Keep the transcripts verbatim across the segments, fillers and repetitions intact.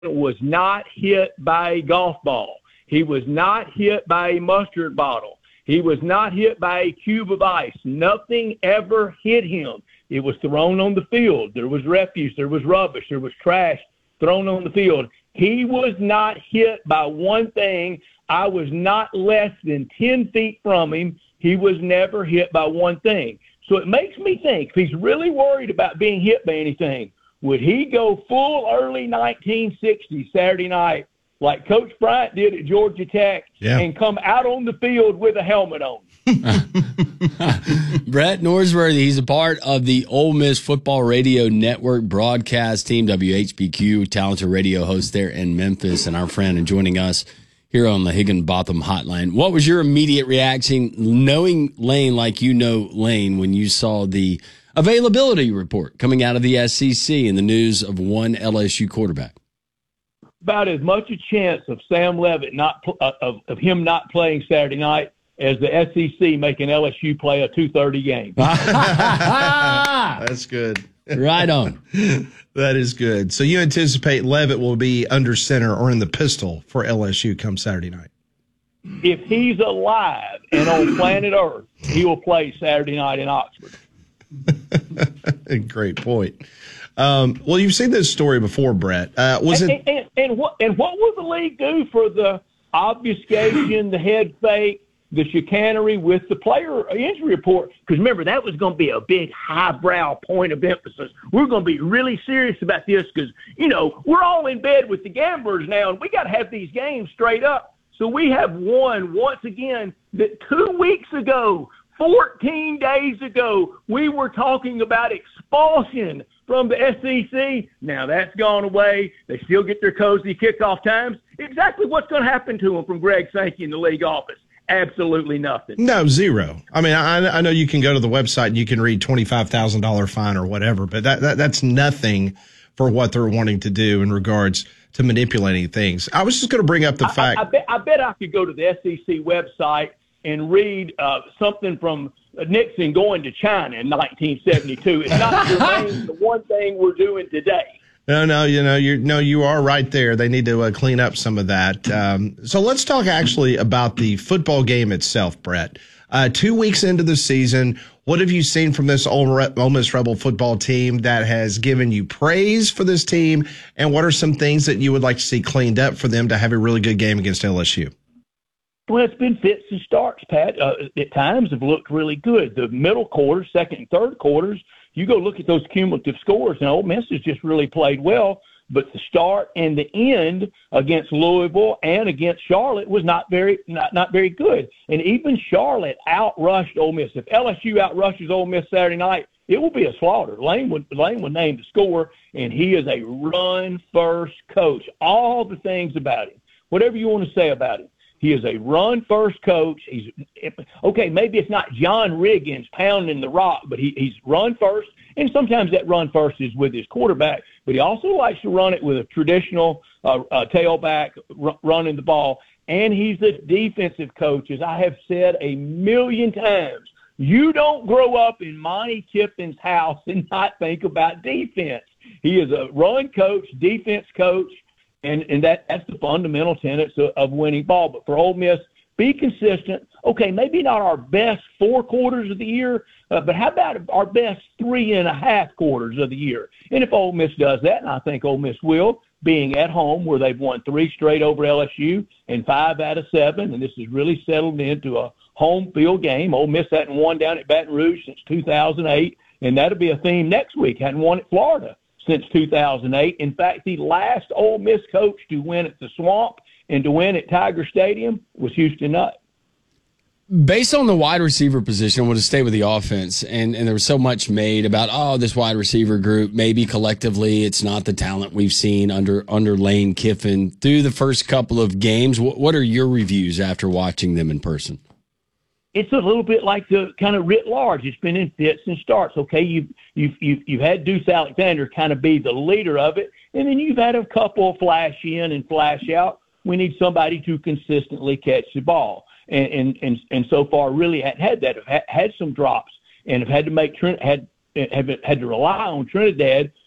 was not hit by a golf ball. He was not hit by a mustard bottle. He was not hit by a cube of ice. Nothing ever hit him. It was thrown on the field. There was refuse. There was rubbish. There was trash thrown on the field. He was not hit by one thing. I was not less than ten feet from him. He was never hit by one thing. So it makes me think, if he's really worried about being hit by anything, would he go full early nineteen sixties Saturday night like Coach Bryant did at Georgia Tech yeah. and come out on the field with a helmet on? Brett Norsworthy, he's a part of the Ole Miss Football Radio Network broadcast team, W H B Q, talented radio host there in Memphis, and our friend and joining us here on the Higginbotham Hotline. What was your immediate reaction, knowing Lane like you know Lane, when you saw the availability report coming out of the S E C and the news of one L S U quarterback? About as much a chance of Sam Leavitt not uh, of, of him not playing Saturday night as the S E C making L S U play a two thirty game. That's good. Right on. That is good. So you anticipate Leavitt will be under center or in the pistol for L S U come Saturday night? If he's alive and on planet Earth, he will play Saturday night in Oxford. Great point. Um, well, you've seen this story before, Brett. Uh, was and, it? And, and, and what and what will the league do for the obfuscation, the head fake, the chicanery with the player injury report? Because remember, that was going to be a big highbrow point of emphasis. We're going to be really serious about this because, you know, we're all in bed with the gamblers now, and we got to have these games straight up. So we have won once again that two weeks ago, fourteen days ago, we were talking about expulsion from the S E C. Now that's gone away. They still get their cozy kickoff times. Exactly what's going to happen to them from Greg Sankey in the league office? Absolutely nothing. No, zero. I mean, I, I know you can go to the website and you can read twenty-five thousand dollars fine or whatever, but that, that that's nothing for what they're wanting to do in regards to manipulating things. I was just going to bring up the I, fact. I, I, bet, I bet I could go to the S E C website and read uh, something from Nixon going to China in nineteen seventy-two. It's not germane to the one thing we're doing today. No, no, you know, you no, you are right there. They need to uh, clean up some of that. Um, so let's talk actually about the football game itself, Brett. Uh, two weeks into the season, what have you seen from this Ole, Re- Ole Miss Rebel football team that has given you praise for this team? And what are some things that you would like to see cleaned up for them to have a really good game against L S U? Well, it's been fits and starts, Pat. Uh, at times have looked really good. The middle quarters, second and third quarters, you go look at those cumulative scores, and Ole Miss has just really played well. But the start and the end against Louisville and against Charlotte was not very not, not very good. And even Charlotte outrushed Ole Miss. If L S U outrushes Ole Miss Saturday night, it will be a slaughter. Lane would Lane would name the score, and he is a run-first coach. All the things about him, whatever you want to say about him. He is a run-first coach. He's okay. Maybe it's not John Riggins pounding the rock, but he, he's run first, and sometimes that run first is with his quarterback. But he also likes to run it with a traditional uh, uh, tailback r- running the ball. And he's a defensive coach, as I have said a million times. You don't grow up in Monty Kiffin's house and not think about defense. He is a run coach, defense coach. And and that, that's the fundamental tenets of, of winning ball. But for Ole Miss, be consistent. Okay, maybe not our best four quarters of the year, uh, but how about our best three and a half quarters of the year? And if Ole Miss does that, and I think Ole Miss will, being at home where they've won three straight over L S U and five out of seven, and this has really settled into a home field game. Ole Miss hadn't won down at Baton Rouge since two thousand eight, and that'll be a theme next week. Hadn't won at Florida since two thousand eight. In fact, the last Ole Miss coach to win at the Swamp and to win at Tiger Stadium was Houston Nutt. Based on the wide receiver position, I want to stay with the offense, and, and there was so much made about, oh, this wide receiver group, maybe collectively it's not the talent we've seen under under Lane Kiffin. Through the first couple of games, what, what are your reviews after watching them in person? It's a little bit like the kind of writ large. It's been in fits and starts. Okay, you've you've you've, you've had Deuce Alexander kind of be the leader of it, and then you've had a couple flash in and flash out. We need somebody to consistently catch the ball, and and and, and so far really hadn't had that. Have had some drops and have had to make had have had to rely on Trinidad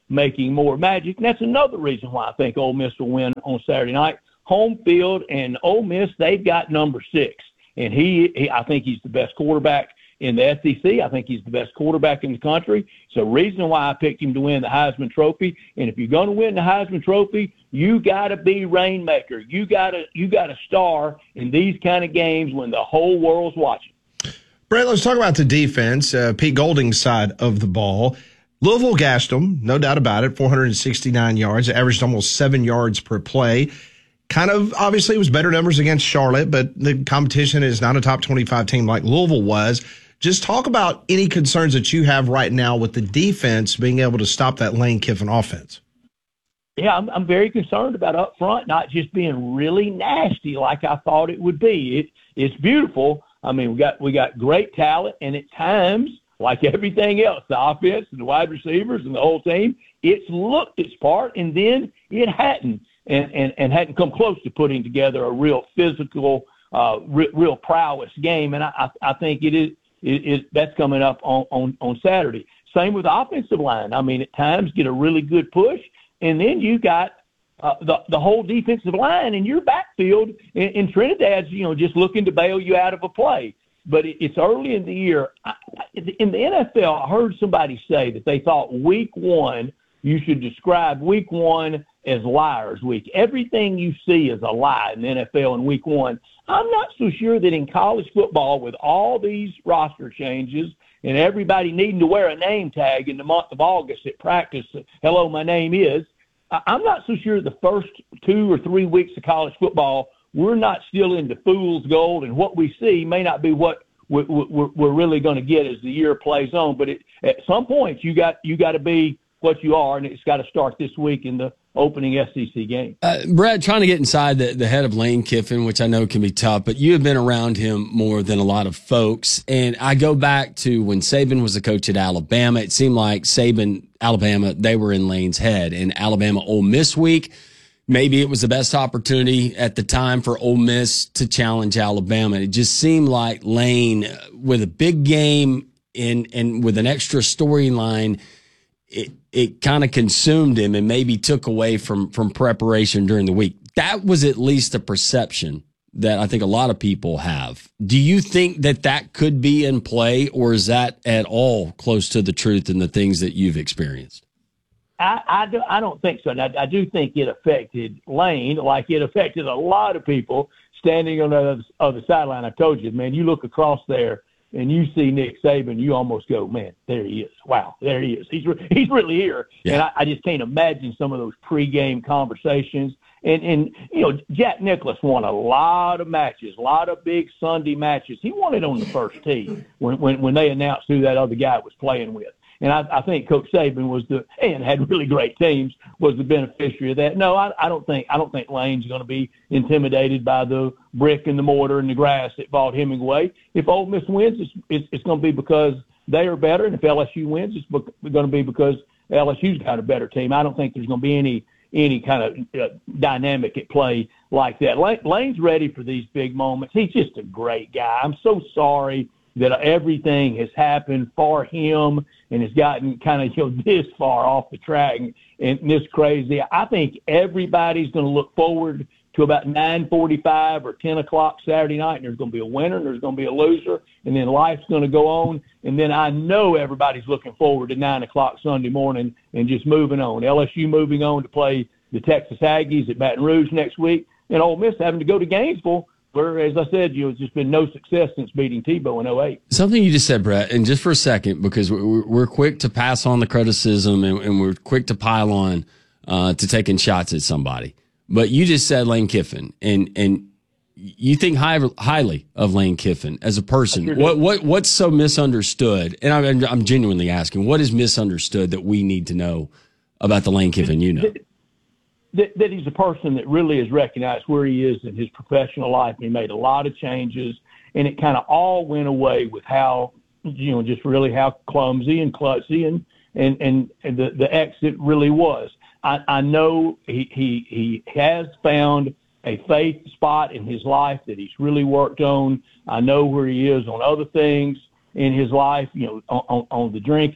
making more magic. And that's another reason why I think Ole Miss will win on Saturday night. Home field, and Ole Miss, they've got number six. And he, he I think he's the best quarterback in the S E C. I think he's the best quarterback in the country. It's a reason why I picked him to win the Heisman Trophy. And if you're going to win the Heisman Trophy, you got to be rainmaker. You got to you got to star in these kind of games when the whole world's watching. Brett, let's talk about the defense. Uh, Pete Golding's side of the ball. Louisville gashed them, no doubt about it. four hundred sixty-nine yards, averaged almost seven yards per play. Kind of, obviously, it was better numbers against Charlotte, but the competition is not a top twenty-five team like Louisville was. Just talk about any concerns that you have right now with the defense being able to stop that Lane Kiffin offense. Yeah, I'm, I'm very concerned about up front not just being really nasty like I thought it would be. It, it's beautiful. I mean, we got we got great talent, and at times, like everything else, the offense and the wide receivers and the whole team, it's looked its part, and then it hadn't. And, and, and hadn't come close to putting together a real physical, uh, re- real prowess game. And I, I, I think it is, it, it, that's coming up on, on, on Saturday. Same with the offensive line. I mean, at times get a really good push, and then you got uh, the, the whole defensive line in your backfield, and, and Trinidad's, you know, just looking to bail you out of a play. But it, it's early in the year. I, in the N F L, I heard somebody say that they thought week one, you should describe week one as liars week. Everything you see is a lie in the N F L in week one. I'm not so sure that in college football, with all these roster changes and everybody needing to wear a name tag in the month of August at practice, hello, my name is, I'm not so sure the first two or three weeks of college football, we're not still into fool's gold, and what we see may not be what we're, we're, we're really going to get as the year plays on. But it, at some point, you got you got to be what you are, and it's got to start this week in the opening S E C game. Uh, Brad, trying to get inside the, the head of Lane Kiffin, which I know can be tough, but you have been around him more than a lot of folks. And I go back to when Saban was the coach at Alabama. It seemed like Saban, Alabama, they were in Lane's head. And Alabama Ole Miss week, maybe it was the best opportunity at the time for Ole Miss to challenge Alabama. It just seemed like Lane, with a big game and, and with an extra storyline, it, it kind of consumed him and maybe took away from, from preparation during the week. That was at least a perception that I think a lot of people have. Do you think that that could be in play, or is that at all close to the truth in the things that you've experienced? I, I, do, I don't think so. And I, I do think it affected Lane like it affected a lot of people standing on the other, other sideline. I told you, man, you look across there and you see Nick Saban, you almost go, man, there he is. Wow, there he is. He's re- he's really here. Yeah. And I, I just can't imagine some of those pregame conversations. And, and, you know, Jack Nicklaus won a lot of matches, a lot of big Sunday matches. He won it on the first tee when, when, when they announced who that other guy was playing with. And I, I think Coach Saban was the and had really great teams, was the beneficiary of that. No, I, I don't think I don't think Lane's going to be intimidated by the brick and the mortar and the grass that fought Hemingway. If Ole Miss wins, it's it's, it's going to be because they are better, and if L S U wins, it's be- going to be because L S U's got a better team. I don't think there's going to be any any kind of uh, dynamic at play like that. Lane, Lane's ready for these big moments. He's just a great guy. I'm so sorry that everything has happened for him and has gotten kind of, you know, this far off the track and, and this crazy. I think everybody's going to look forward to about nine forty-five or ten o'clock Saturday night, and there's going to be a winner and there's going to be a loser, and then life's going to go on. And then I know everybody's looking forward to nine o'clock Sunday morning and just moving on. L S U moving on to play the Texas Aggies at Baton Rouge next week, and Ole Miss having to go to Gainesville, where, as I said, you know, it's just been no success since beating Tebow in oh eight. Something you just said, Brett, and just for a second, because we're, we're quick to pass on the criticism and, and we're quick to pile on uh, to taking shots at somebody. But you just said Lane Kiffin, and and you think high, highly of Lane Kiffin as a person. Sure what what what's so misunderstood? And I'm, I'm genuinely asking, what is misunderstood that we need to know about the Lane Kiffin you know? That, that he's a person that really has recognized where he is in his professional life. He made a lot of changes, and it kind of all went away with how, you know, just really how clumsy and klutzy and, and, and, and the, the exit really was. I, I know he, he, he has found a faith spot in his life that he's really worked on. I know where he is on other things in his life, you know, on, on, on the drinking.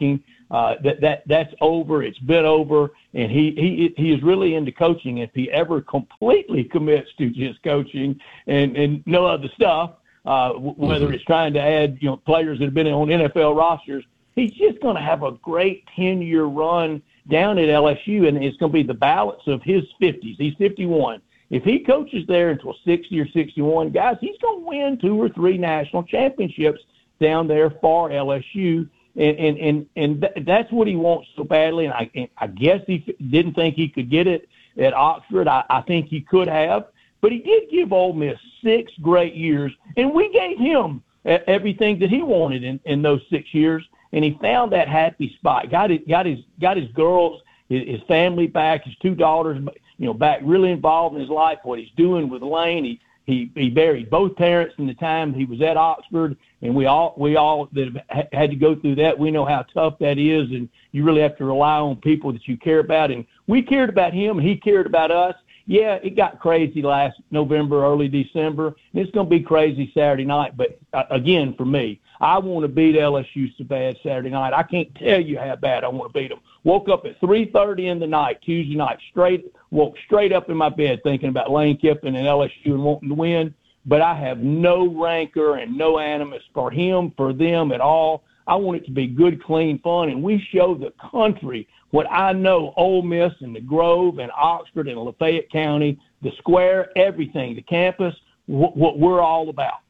Uh, that that that's over. It's been over, and he he he is really into coaching. If he ever completely commits to just coaching and and no other stuff, uh, whether mm-hmm. it's trying to add you know players that have been on N F L rosters, he's just going to have a great ten-year run down at L S U, and it's going to be the balance of his fifties. He's fifty-one. If he coaches there until sixty or sixty-one, guys, he's going to win two or three national championships down there for L S U. And and and, and th- that's what he wants so badly. And I and I guess he f- didn't think he could get it at Oxford. I, I think he could have, but he did give Ole Miss six great years, and we gave him everything that he wanted in, in those six years. And he found that happy spot. Got his got his got his girls, his, his family back, his two daughters, you know, back really involved in his life. What he's doing with Lane, he he he buried both parents in the time he was at Oxford. And we all, we all that have had to go through that, we know how tough that is, and you really have to rely on people that you care about. And we cared about him, and he cared about us. Yeah, it got crazy last November, early December, and it's going to be crazy Saturday night. But, uh, again, for me, I want to beat L S U so bad Saturday night. I can't tell you how bad I want to beat them. Woke up at three thirty in the night, Tuesday night, straight woke straight up in my bed thinking about Lane Kiffin and L S U and wanting to win. But I have no rancor and no animus for him, for them at all. I want it to be good, clean fun, and we show the country what I know Ole Miss and the Grove and Oxford and Lafayette County, the square, everything, the campus, wh- what we're all about.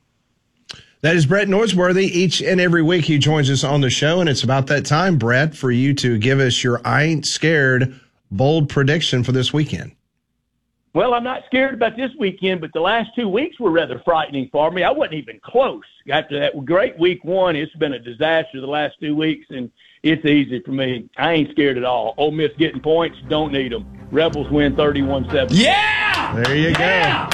That is Brett Norsworthy. Each and every week he joins us on the show, and it's about that time, Brett, for you to give us your I Ain't Scared bold prediction for this weekend. Well, I'm not scared about this weekend, but the last two weeks were rather frightening for me. I wasn't even close. After that great week one, it's been a disaster the last two weeks, and it's easy for me. I ain't scared at all. Ole Miss getting points, don't need them. Rebels win thirty-one seven. Yeah! There you yeah!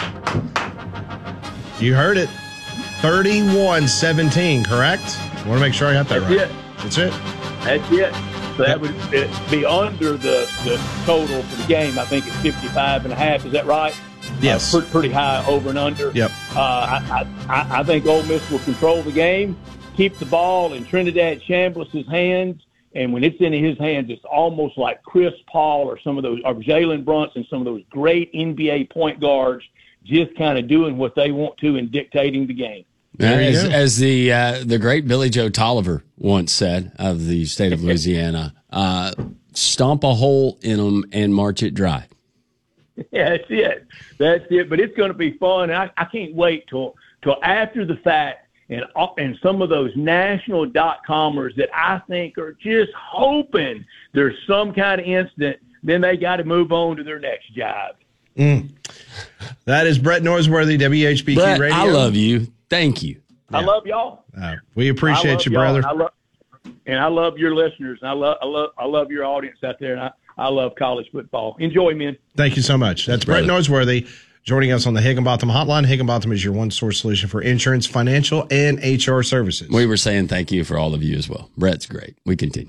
go. You heard it. thirty-one seventeen, correct? I want to make sure I got that That's right. It. That's it. That's it. So that would be under the, the total for the game. I think it's fifty-five and a half. Is that right? Yes. Uh, pretty, pretty high over and under. Yep. Uh, I, I, I think Ole Miss will control the game, keep the ball in Trinidad Chambliss' hands, and when it's in his hands, it's almost like Chris Paul or some of those, or Jalen Brunson, some of those great N B A point guards, just kind of doing what they want to and dictating the game. As, as the uh, the great Billy Joe Tolliver once said of the state of Louisiana, uh, stomp a hole in them and march it dry. Yeah, that's it. That's it. But it's going to be fun. I, I can't wait till till after the fact and and some of those national dot-commers that I think are just hoping there's some kind of incident, then they got to move on to their next job. Mm. That is Brett Norsworthy, W H B Q Brett, Radio. I love you. Thank you. I yeah. love y'all. Uh, we appreciate you, brother. And I, love, and I love your listeners. And I love, I love, I love your audience out there. And I, I love college football. Enjoy, man. Thank you so much. That's brother. Brett Norsworthy joining us on the Higginbotham Hotline. Higginbotham is your one-source solution for insurance, financial, and H R services. We were saying thank you for all of you as well. Brett's great. We continue.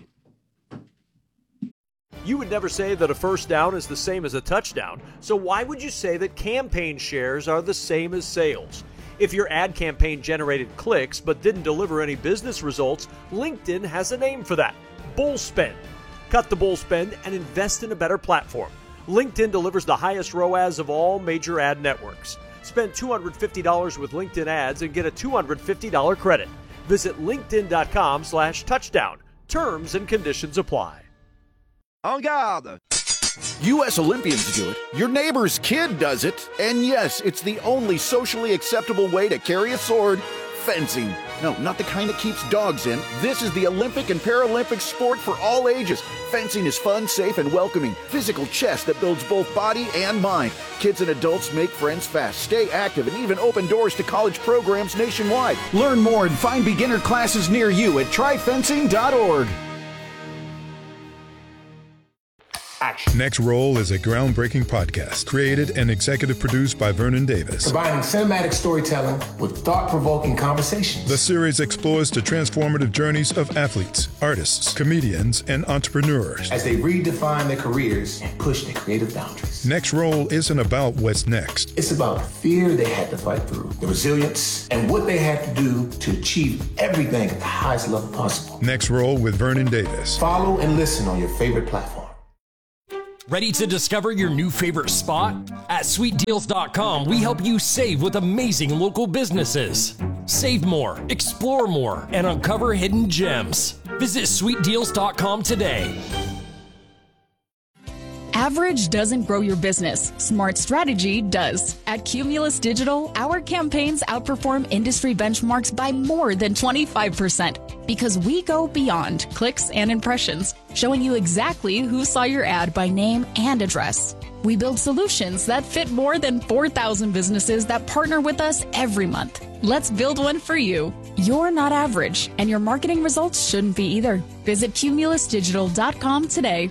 You would never say that a first down is the same as a touchdown, so why would you say that campaign shares are the same as sales? If your ad campaign generated clicks but didn't deliver any business results, LinkedIn has a name for that: bull spend. Cut the bull spend and invest in a better platform. LinkedIn delivers the highest R O A S of all major ad networks. Spend two hundred fifty dollars with LinkedIn ads and get a two hundred fifty dollars credit. Visit linkedin.com slash touchdown. Terms and conditions apply. En garde! U S Olympians do it, your neighbor's kid does it, and yes, it's the only socially acceptable way to carry a sword: fencing. No, not the kind that keeps dogs in. This is the Olympic and Paralympic sport for all ages. Fencing is fun, safe, and welcoming. Physical chess that builds both body and mind. Kids and adults make friends fast, stay active, and even open doors to college programs nationwide. Learn more and find beginner classes near you at try fencing dot org. watch. Next Roll is a groundbreaking podcast created and executive produced by Vernon Davis. Combining cinematic storytelling with thought-provoking conversations. The series explores the transformative journeys of athletes, artists, comedians, and entrepreneurs as they redefine their careers and push their creative boundaries. Next Roll isn't about what's next. It's about the fear they had to fight through, the resilience, and what they had to do to achieve everything at the highest level possible. Next Roll with Vernon Davis. Follow and listen on your favorite platform. Ready to discover your new favorite spot? At sweet deals dot com, we help you save with amazing local businesses. Save more, explore more, and uncover hidden gems. Visit sweet deals dot com today. Average doesn't grow your business. Smart strategy does. At Cumulus Digital, our campaigns outperform industry benchmarks by more than twenty-five percent because we go beyond clicks and impressions, showing you exactly who saw your ad by name and address. We build solutions that fit more than four thousand businesses that partner with us every month. Let's build one for you. You're not average, and your marketing results shouldn't be either. Visit cumulus digital dot com today.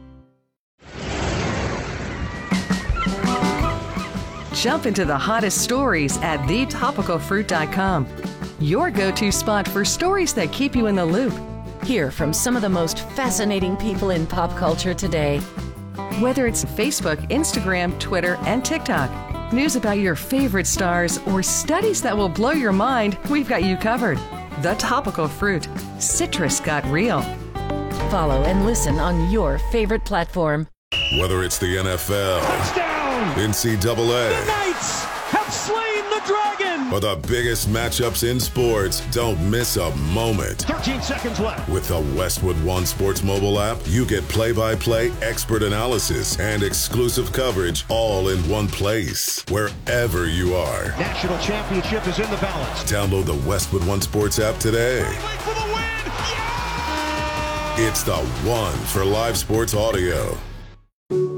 Jump into the hottest stories at the topical fruit dot com. Your go-to spot for stories that keep you in the loop. Hear from some of the most fascinating people in pop culture today. Whether it's Facebook, Instagram, Twitter, and TikTok, news about your favorite stars, or studies that will blow your mind, we've got you covered. The Topical Fruit. Citrus got real. Follow and listen on your favorite platform. Whether it's the N F L, touchdown, N C double A, the Knights have slain the dragon, or the biggest matchups in sports, don't miss a moment. thirteen seconds left. With the Westwood One Sports mobile app, you get play-by-play expert analysis and exclusive coverage all in one place, wherever you are. National championship is in the balance. Download the Westwood One Sports app today. For the win. Yeah! It's the one for live sports audio.